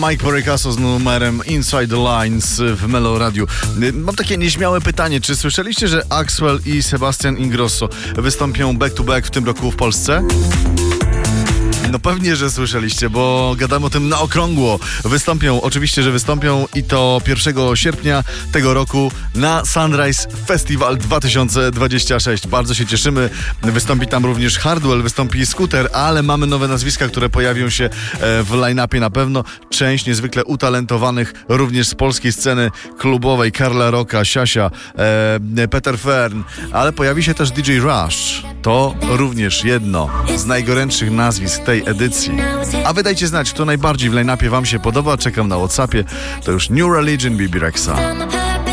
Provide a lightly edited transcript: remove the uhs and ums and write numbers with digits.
Mike Porricaso z numerem Inside the Lines w Melo Radiu. Mam takie nieśmiałe pytanie. Czy słyszeliście, że Axwell i Sebastian Ingrosso wystąpią back to back w tym roku w Polsce? No pewnie, że słyszeliście, bo gadamy o tym na okrągło. Oczywiście, że wystąpią i to 1 sierpnia tego roku na Sunrise Festival 2026. Bardzo się cieszymy. Wystąpi tam również Hardwell, wystąpi Scooter, ale mamy nowe nazwiska, które pojawią się w line-upie na pewno. Część niezwykle utalentowanych również z polskiej sceny klubowej. Karla Rocka, Siasia, Peter Fern, ale pojawi się też DJ Rush. To również jedno z najgorętszych nazwisk tej edycji. A wy dajcie znać, kto najbardziej w line-upie wam się podoba. Czekam na WhatsAppie. To już New Religion, Bibi Rexha.